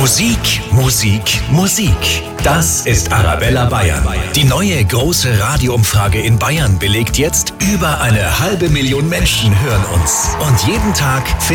Musik, Musik, Musik. Das ist Arabella Bayern. Die neue große Radioumfrage in Bayern belegt jetzt, über 500.000 Menschen hören uns. Und jeden Tag